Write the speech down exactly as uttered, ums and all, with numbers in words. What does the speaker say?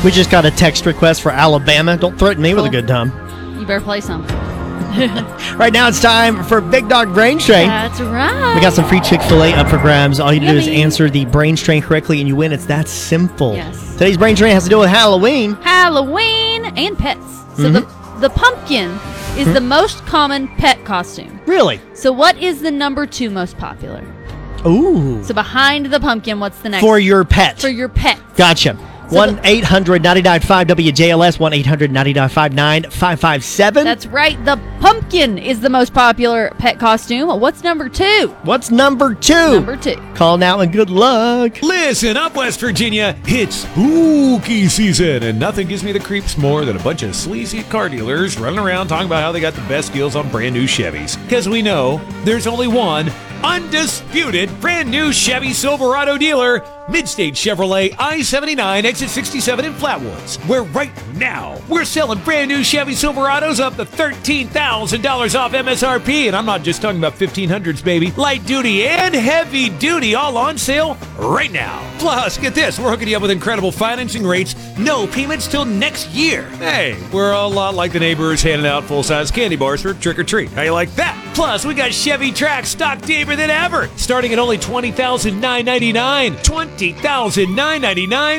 We just got a text request for Alabama. Don't threaten me with a good time. You better play some. Right now it's time for Big Dog Brain Strain. That's right. We got some free Chick-fil-A up for grabs. All you do is Yummy. answer the brain strain correctly and you win. It's that simple. Yes. Today's brain strain has to do with Halloween. Halloween and pets. So Mhm. the the pumpkin is the most common pet costume. Really? So what is the number two most popular? Ooh. So behind the pumpkin, what's the next? For your pet. For your pet. Gotcha. So one eight hundred nine nine five W J L S, one eight hundred nine nine five nine five five seven. That's right. The pumpkin is the most popular pet costume. What's number two? What's number two? Number two. Call now and good luck. Listen up, West Virginia. It's spooky season, and nothing gives me the creeps more than a bunch of sleazy car dealers running around talking about how they got the best deals on brand new Chevys. Because we know there's only one undisputed brand new Chevy Silverado dealer, Midstate Chevrolet I seventy-nine, exit sixty-seven in Flatwoods, where right now we're selling brand new Chevy Silverados up to thirteen thousand dollars off M S R P. And I'm not just talking about fifteen hundreds, baby. Light duty and heavy duty all on sale right now. Plus, get this, we're hooking you up with incredible financing rates, no payments till next year. Hey, we're a lot like the neighbors handing out full-size candy bars for trick or treat. How you like that? Plus, we got Chevy Trax stock deeper than ever, starting at only twenty thousand nine hundred ninety-nine dollars. twenty thousand nine hundred ninety-nine dollars.